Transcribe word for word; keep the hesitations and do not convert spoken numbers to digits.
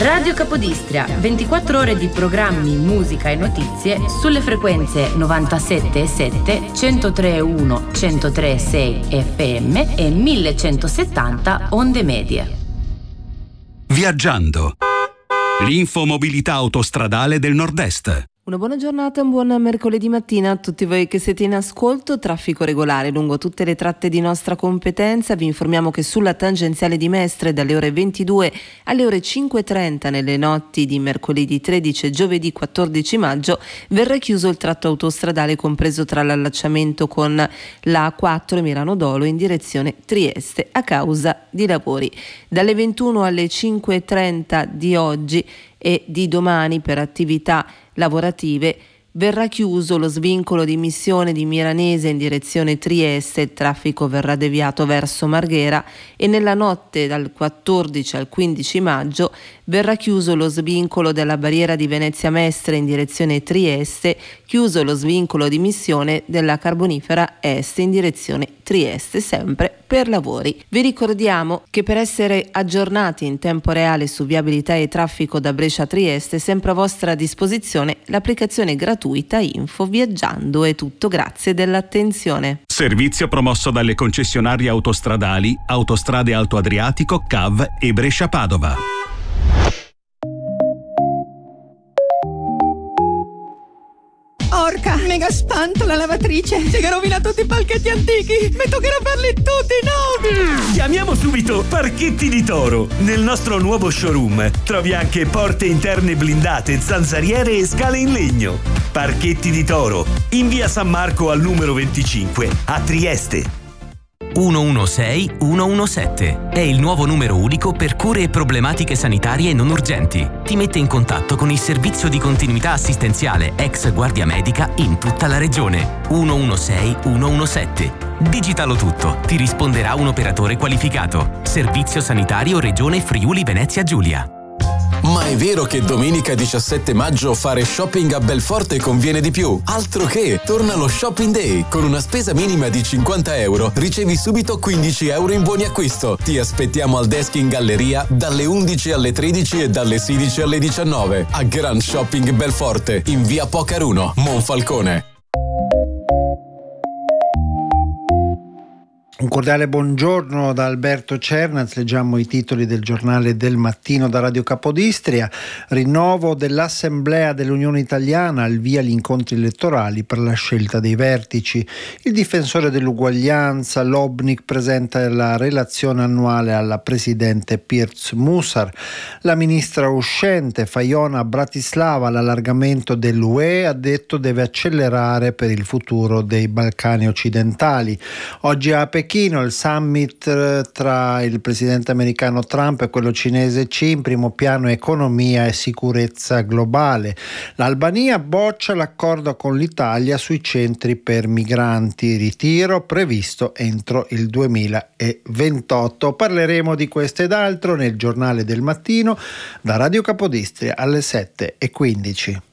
Radio Capodistria, ventiquattro ore di programmi, musica e notizie sulle frequenze novantasette e sette, centotre e uno, centotre e sei F M e millecentosettanta onde medie. Viaggiando. L'infomobilità autostradale del Nord-Est. Una buona giornata, un buon mercoledì mattina a tutti voi che siete in ascolto. Traffico regolare lungo tutte le tratte di nostra competenza. Vi informiamo che sulla tangenziale di Mestre dalle ore ventidue alle ore cinque e trenta nelle notti di mercoledì tredici e giovedì quattordici maggio verrà chiuso il tratto autostradale compreso tra l'allacciamento con la A quattro e Milano Dolo in direzione Trieste a causa di lavori. Dalle ventuno alle cinque e trenta di oggi e di domani per attività lavorative verrà chiuso lo svincolo di missione di Miranese in direzione Trieste, il traffico verrà deviato verso Marghera e nella notte dal quattordici al quindici maggio verrà chiuso lo svincolo della barriera di Venezia Mestre in direzione Trieste, chiuso lo svincolo di missione della Carbonifera Est in direzione Trieste, sempre per lavori. Vi ricordiamo che per essere aggiornati in tempo reale su viabilità e traffico da Brescia a Trieste è sempre a vostra disposizione l'applicazione gratuita Info Viaggiando. È tutto, grazie dell'attenzione. Servizio promosso dalle concessionarie autostradali Autostrade Alto Adriatico, C A V e Brescia Padova. Porca, mega spanto la lavatrice. Si è rovinato tutti i palchetti antichi. Mi toccherà farli tutti nuovi. Chiamiamo subito Parchetti di Toro. Nel nostro nuovo showroom trovi anche porte interne blindate, zanzariere e scale in legno. Parchetti di Toro, in via San Marco al numero venticinque, a Trieste. uno uno sei uno uno sette è il nuovo numero unico per cure e problematiche sanitarie non urgenti. Ti mette in contatto con il servizio di continuità assistenziale ex Guardia Medica in tutta la regione. uno uno sei uno uno sette. Digitalo tutto, ti risponderà un operatore qualificato. Servizio sanitario Regione Friuli Venezia Giulia. Ma è vero che domenica diciassette maggio fare shopping a Belforte conviene di più? Altro che! Torna lo Shopping Day! Con una spesa minima di cinquanta euro ricevi subito quindici euro in buoni acquisto. Ti aspettiamo al desk in galleria dalle undici alle tredici e dalle sedici alle diciannove a Grand Shopping Belforte in via Pocaruno, Monfalcone. Un cordiale buongiorno da Alberto Cernaz, leggiamo i titoli del giornale del mattino da Radio Capodistria. Rinnovo dell'Assemblea dell'Unione Italiana, al via gli incontri elettorali per la scelta dei vertici. Il difensore dell'uguaglianza Lobnik presenta la relazione annuale alla Presidente Pirc Musar. La ministra uscente Fajon a Bratislava l'allargamento dell'U E, ha detto deve accelerare per il futuro dei Balcani occidentali. Oggi a Pechino il summit tra il presidente americano Trump e quello cinese Xi, in primo piano economia e sicurezza globale. L'Albania boccia l'accordo con l'Italia sui centri per migranti, ritiro previsto entro il duemilaventotto. Parleremo di questo ed altro nel giornale del mattino da Radio Capodistria alle sette e quindici.